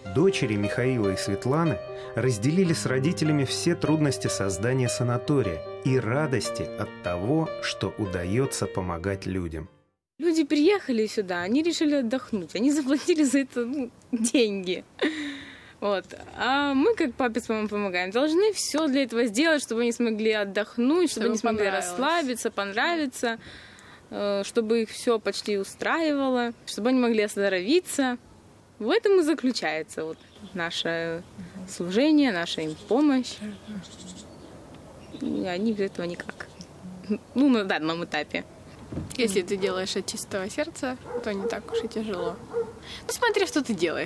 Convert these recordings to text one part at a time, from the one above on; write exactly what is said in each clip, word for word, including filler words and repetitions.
Дочери Михаила и Светланы разделили с родителями все трудности создания санатория и радости от того, что удается помогать людям. Люди приехали сюда, они решили отдохнуть, они заплатили за это ну, деньги. Вот. А мы, как папе с мамой помогаем, должны все для этого сделать, чтобы они смогли отдохнуть, чтобы, чтобы они смогли расслабиться, понравиться, чтобы их все почти устраивало, чтобы они могли оздоровиться. В этом и заключается вот наше служение, наша им помощь. И они без этого никак. Ну, на данном этапе. Если ты делаешь от чистого сердца, то не так уж и тяжело. Ну, смотри, что ты делаешь.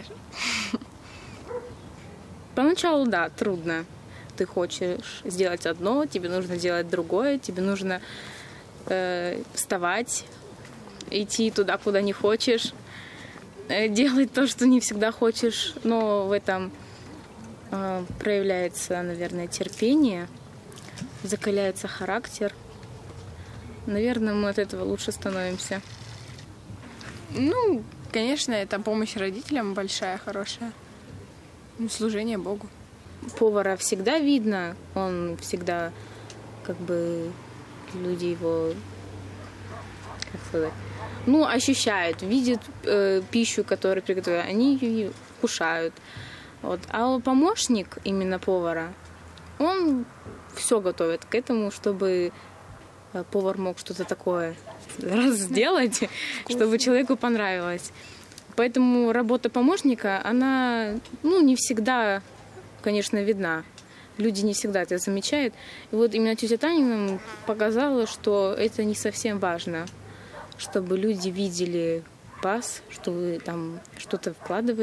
Поначалу, да, трудно. Ты хочешь сделать одно, тебе нужно делать другое, тебе нужно э, вставать, идти туда, куда не хочешь, э, делать то, что не всегда хочешь, но в этом э, проявляется, наверное, терпение, закаляется характер. Наверное, мы от этого лучше становимся. Ну, конечно, это помощь родителям большая, хорошая. Служение Богу. Повара всегда видно, он всегда, как бы, люди его, как сказать, ну, ощущают, видят э, пищу, которую приготовили, они ее кушают. Вот. А помощник именно повара, он все готовит к этому, чтобы повар мог что-то такое раз сделать, чтобы человеку понравилось. Поэтому работа помощника, она, ну, не всегда, конечно, видна. Люди не всегда это замечают. И вот именно тетя Таня нам показала, что это не совсем важно, чтобы люди видели вас, что вы там что-то вкладываете.